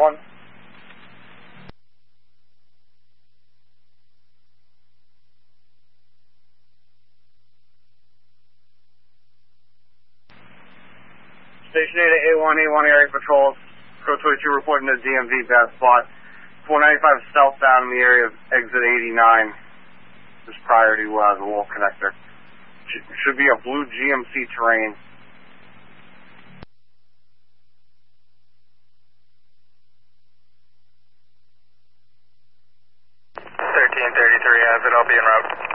1. Station 8 at A1 area patrols. Code 22 reporting to DMV bad spot. 495 southbound in the area of exit 89. Just prior to the wall connector. Should be a blue GMC Terrain. 1333 has it. I'll be en route.